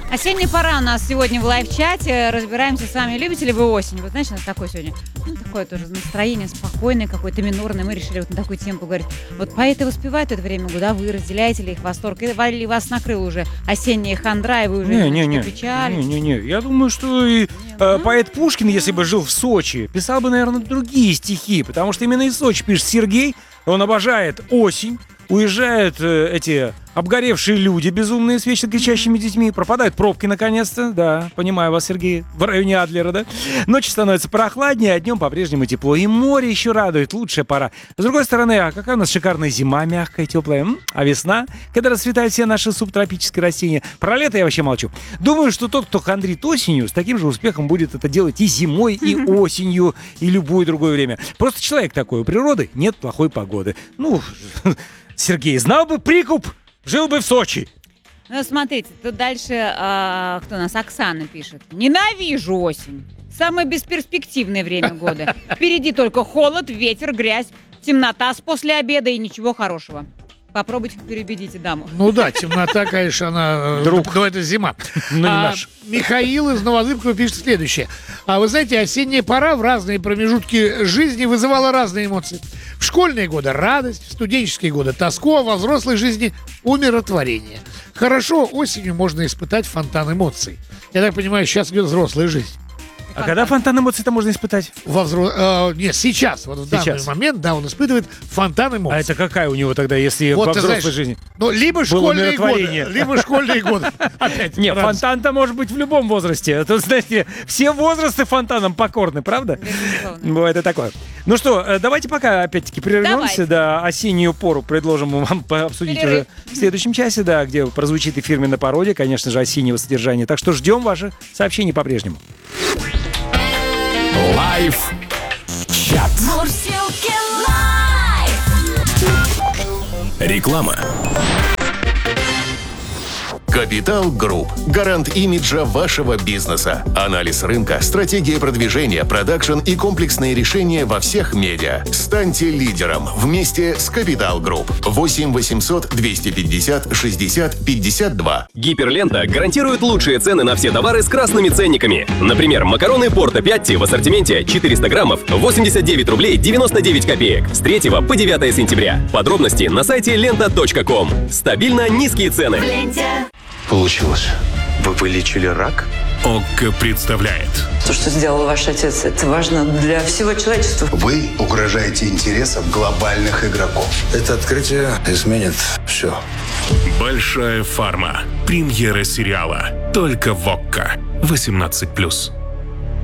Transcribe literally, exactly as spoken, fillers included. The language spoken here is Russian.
Осенняя пора у нас сегодня в лайв-чате. Разбираемся с вами, любите ли вы осень. Вот знаете, у нас такое сегодня, ну, такое тоже настроение спокойное, какое-то минорное. Мы решили вот на такую тему поговорить. Вот поэты воспевают это время года, вы разделяете ли их восторг? Или вас накрыла уже осенняя хандра, и вы уже не, не, не, печали? Не-не-не, я думаю, что и э, поэт Пушкин, если бы жил в Сочи, писал бы, наверное, другие стихи, потому что именно из Сочи пишет Сергей, он обожает осень. Уезжают э, эти обгоревшие люди, безумные, с вечно кричащими детьми. Пропадают пробки, наконец-то. Да, понимаю вас, Сергей, в районе Адлера, да? Ночью становится прохладнее, а днем по-прежнему тепло. И море еще радует, лучшая пора. С другой стороны, а какая у нас шикарная зима, мягкая, теплая. М? А весна, когда расцветают все наши субтропические растения. Про лето я вообще молчу. Думаю, что тот, кто хандрит осенью, с таким же успехом будет это делать и зимой, и осенью, и любое другое время. Просто человек такой. У природы нет плохой погоды. Ну... Сергей, знал бы прикуп, жил бы в Сочи. Ну, смотрите, тут дальше, а, кто у нас, Оксана пишет. Ненавижу осень. Самое бесперспективное время года. Впереди только холод, ветер, грязь, темнота с после обеда и ничего хорошего. Попробуйте переубедите даму. Ну да, темнота, конечно, она... Друг. Ну, это зима. Ну, не а, наш. Михаил из Новозыбкова пишет следующее. А вы знаете, осенняя пора в разные промежутки жизни вызывала разные эмоции. В школьные годы радость, в студенческие годы тоску, а во взрослой жизни умиротворение. Хорошо, осенью можно испытать фонтан эмоций. Я так понимаю, сейчас идет взрослая жизнь. А когда фонтан эмоций-то можно испытать? Во взро... э, нет, сейчас, вот в Сейчас. данный момент, да, он испытывает фонтан эмоций. А это какая у него тогда, если Вот во ты взрослой знаешь, жизни? Ну, либо школьные годы, умиротворение. либо школьные годы. Опять. Нет, радость. фонтан-то может быть в любом возрасте. Это, знаете, все возрасты фонтаном покорны, правда? Безусловно. Бывает и такое. Ну что, э, давайте пока опять-таки прервемся, Давайте. да, осеннюю пору предложим вам обсудить Перерыв. уже в следующем часе, да, где прозвучит и фирменная пародия, конечно же, осеннего содержания. Так что ждем ваши сообщения по-прежнему. Лайф чат. Мурзилки лайф. Реклама. Капитал Групп. Гарант имиджа вашего бизнеса. Анализ рынка, стратегия продвижения, продакшн и комплексные решения во всех медиа. Станьте лидером вместе с Капитал Групп. восемь восемьсот двести пятьдесят шестьдесят пятьдесят два. Гиперлента гарантирует лучшие цены на все товары с красными ценниками. Например, макароны Порто Пятти в ассортименте четыреста граммов восемьдесят девять рублей девяносто девять копеек с третьего по девятое сентября. Подробности на сайте лента точка ком. Стабильно низкие цены. В ленте. Получилось. Вы вылечили рак? ОККО представляет. То, что сделал ваш отец, это важно для всего человечества. Вы угрожаете интересам глобальных игроков. Это открытие изменит все. Большая фарма. Премьера сериала. Только в ОККО. восемнадцать плюс.